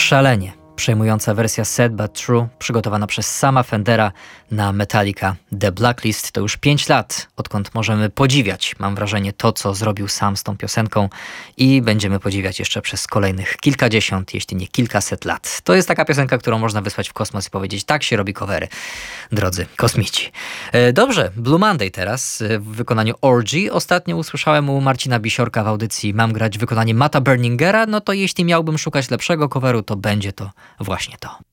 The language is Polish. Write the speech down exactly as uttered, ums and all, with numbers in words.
szalenie przejmująca wersja Sad But True, przygotowana przez sama Fendera na Metallica The Blacklist. To już pięć lat, odkąd możemy podziwiać, mam wrażenie, to, co zrobił sam z tą piosenką i będziemy podziwiać jeszcze przez kolejnych kilkadziesiąt, jeśli nie kilkaset lat. To jest taka piosenka, którą można wysłać w kosmos i powiedzieć, tak się robi covery, drodzy kosmici. Dobrze, Blue Monday teraz w wykonaniu Orgy. Ostatnio usłyszałem u Marcina Bisiorka w audycji Mam grać wykonanie Matta Berningera, no to jeśli miałbym szukać lepszego coveru, to będzie to właśnie to.